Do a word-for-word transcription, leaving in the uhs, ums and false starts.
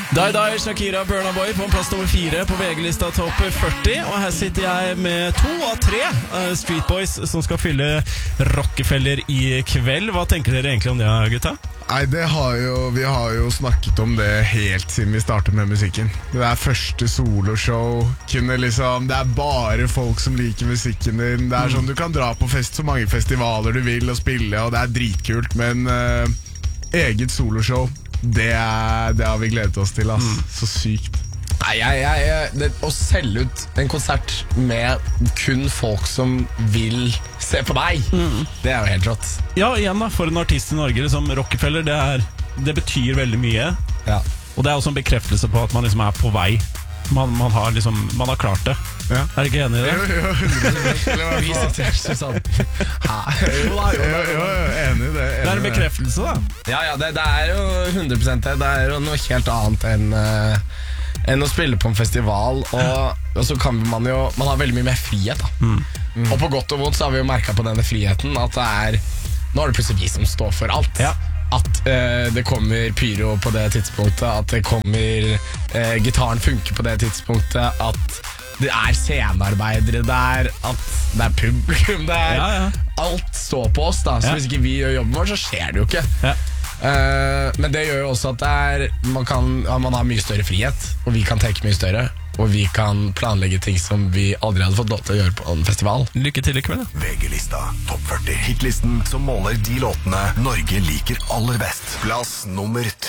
Die Die, Shakira, Burna Boy på plass nummer fire på V G-lista topp førti. Og her sitter jeg med to av tre uh, Street Boys som skal fylle Rockefeller i kveld. Hva tenker dere egentlig om det, gutta? Nei, det har jo, vi har jo snakket om det helt siden vi startet med musikken. Det er første soloshow. Kunne liksom, det er bare folk som liker musikken din. Det er sånn, du kan dra på fest så mange festivaler du vil og spille, og det er dritkult. Men uh, eget soloshow, det, er, det har vi gledet oss til, ass. Mm. Så sykt. Nei, jeg, jeg, det, å selge ut en konsert med kun folk som vil se på deg, mm. det er jo helt rått. Ja, igjen da, for en artist i Norge liksom Rockefeller, det, er, det betyr veldig mye. Ja. Og det er også en bekreftelse på at man liksom er på vei. Man, man, har, liksom, man har klart det. Ja. Er du ikke enig i det? Jo, jo, Vi sitter sånn. Jo, da, jo, jo, jo, enig i det. Det er en bekreftelse, da. Ja, ja, det, det er jo hundre prosent det. Det er jo noe helt annet enn uh, enn å spille på en festival. Og, og så kan man jo Man har veldig mye mer frihet, da. Mm. Mm. Og på godt og vondt så har vi jo merket på denne friheten at det er nå er det plutselig vi som står for alt. Ja. At uh, det kommer pyro på det tidspunktet, at det kommer uh, gitaren funker på det tidspunktet, at det er scenearbeidere der, at det er publikum der. Ja, ja. Alt står på oss, da. Så ja. Hvis ikke vi gjør jobben vår, så skjer det jo ikke. Ja. Uh, men det gjør jo også at det er, man, kan, ja, man har mye større frihet, og vi kan tenke mye større. Og vi kan planlegge ting som vi aldri hadde fått lov til å gjøre på en festival. Lykke til i kveld. V G-lista topp førti. Hitlisten som måler de låtene Norge liker aller best. Plass nummer tre.